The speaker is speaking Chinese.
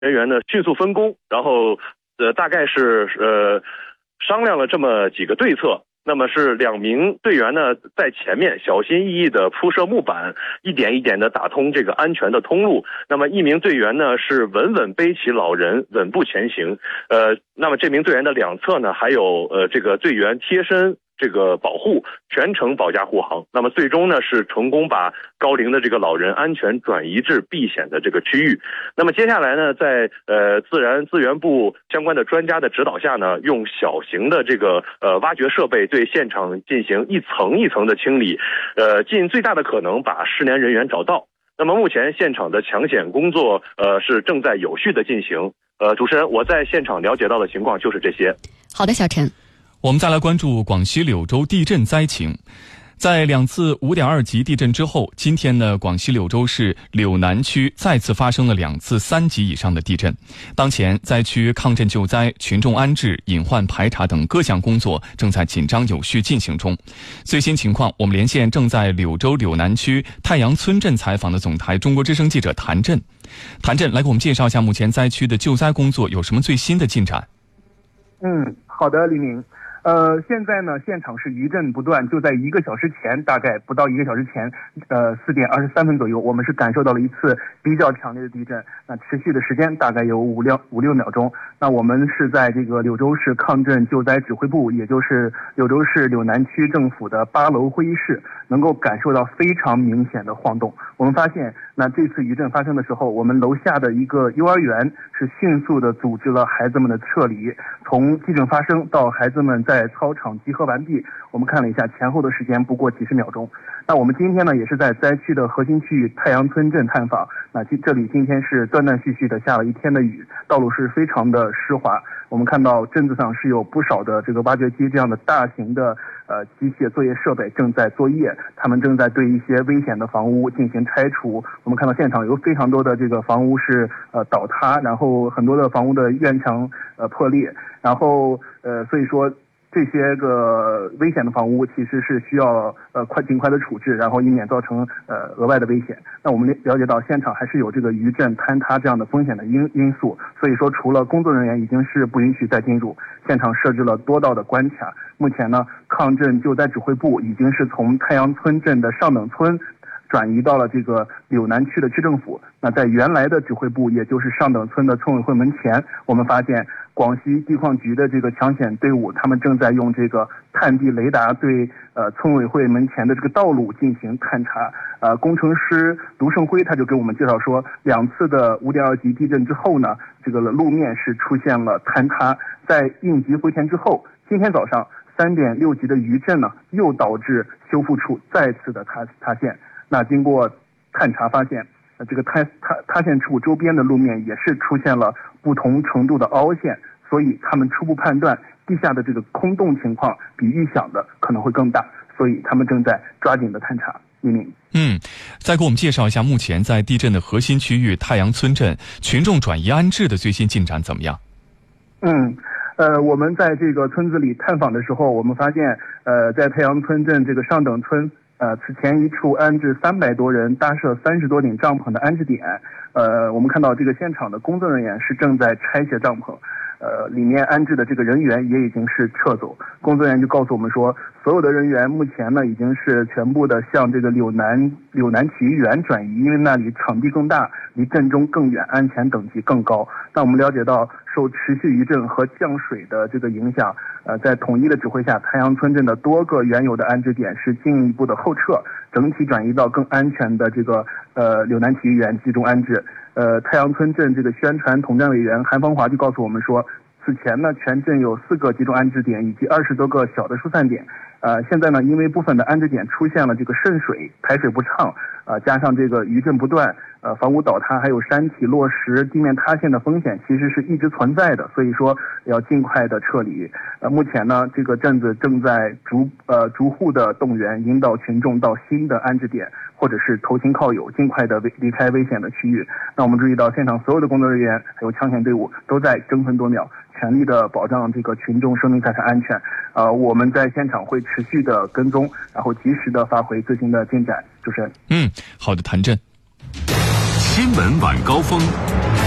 人员呢迅速分工，然后大概是商量了这么几个对策。那么是2名队员呢在前面小心翼翼地铺设木板，一点一点地打通这个安全的通路。那么1名队员呢是稳稳背起老人，稳步前行。那么这名队员的2侧呢还有这个队员贴身这个保护，全程保驾护航。那么最终呢是成功把高龄的这个老人安全转移至避险的这个区域。那么接下来呢，在自然资源部相关的专家的指导下呢，用小型的这个挖掘设备对现场进行一层一层的清理，尽最大的可能把失联人员找到。那么目前现场的抢险工作是正在有序的进行。主持人，我在现场了解到的情况就是这些。 好的，小陈。 我们再来关注广西柳州地震灾情。在2次5.2级地震之后，今天呢，广西柳州市柳南区再次发生了2次3级以上的地震。当前，灾区抗震救灾、群众安置、隐患排查等各项工作正在紧张有序进行中。最新情况，我们连线正在柳州柳南区太阳村镇采访的总台中国之声记者谭震。谭震，来给我们介绍一下目前灾区的救灾工作有什么最新的进展？ 好的，李明。现在呢，现场是余震不断，就在1个小时前，大概不到1个小时前，4点23分左右，我们是感受到了一次比较强烈的地震，那持续的时间大概有5、6秒钟。那我们是在这个柳州市抗震救灾指挥部，也就是柳州市柳南区政府的8楼会议室，能够感受到非常明显的晃动。我们发现，那这次余震发生的时候，我们楼下的一个幼儿园是迅速的组织了孩子们的撤离，从地震发生到孩子们在操场集合完毕，我们看了一下前后的时间不过几十秒钟。那我们今天呢也是在灾区的核心区域太阳村镇探访，那这里今天是断断续续的下了1天的雨，道路是非常的湿滑。我们看到镇子上是有不少的这个挖掘机这样的大型的机械作业设备正在作业，他们正在对一些危险的房屋进行拆除。我们看到现场有非常多的这个房屋是倒塌，然后很多的房屋的院墙破裂，然后所以说这些个危险的房屋其实是需要尽快的处置，然后以免造成额外的危险。那我们了解到现场还是有这个余震坍塌这样的风险的因素，所以说除了工作人员已经是不允许再进入现场，设置了多道的关卡。目前呢，抗震救灾指挥部已经是从太阳村镇的上等村转移到了这个柳南区的区政府。那在原来的指挥部，也就是上等村的村委会门前，我们发现广西地矿局的这个抢险队伍，他们正在用这个探地雷达对村委会门前的这个道路进行探查。工程师卢胜辉他就给我们介绍说，2次的5.2级地震之后呢，这个路面是出现了坍塌，在应急回填之后，今天早上3.6级的余震呢，又导致修复处再次的塌陷。那经过探查发现，这个塌陷处周边的路面也是出现了不同程度的凹陷，所以他们初步判断地下的这个空洞情况比预想的可能会更大，所以他们正在抓紧的探查。 再给我们介绍一下目前在地震的核心区域太阳村镇群众转移安置的最新进展怎么样？ 我们在这个村子里探访的时候，我们发现在太阳村镇这个上等村此前一处安置300多人搭设30多顶帐篷的安置点，我们看到这个现场的工作人员是正在拆卸帐篷，里面安置的这个人员也已经是撤走。工作人员就告诉我们说，所有的人员目前呢已经是全部的向这个柳南体育园转移，因为那里场地更大，离震中更远，安全等级更高。那我们了解到，受持续余震和降水的这个影响，在统一的指挥下，太阳村镇的多个原有的安置点是进一步的后撤，整体转移到更安全的这个柳南体育园集中安置。太阳村镇这个宣传统战委员韩芳华就告诉我们说，此前呢全镇有4个集中安置点以及20多个小的疏散点，现在呢因为部分的安置点出现了这个渗水、排水不畅，加上这个余震不断，房屋倒塌还有山体落石、地面塌陷的风险其实是一直存在的，所以说要尽快的撤离。目前呢这个镇子正在逐户的动员，引导群众到新的安置点或者是投亲靠友，尽快的离开危险的区域。那我们注意到现场所有的工作人员还有抢险队伍都在争分夺秒，全力的保障这个群众生命财产安全。我们在现场会持续的跟踪，然后及时的发回最新的进展。主持人， 好的，谭震。 新闻晚高峰。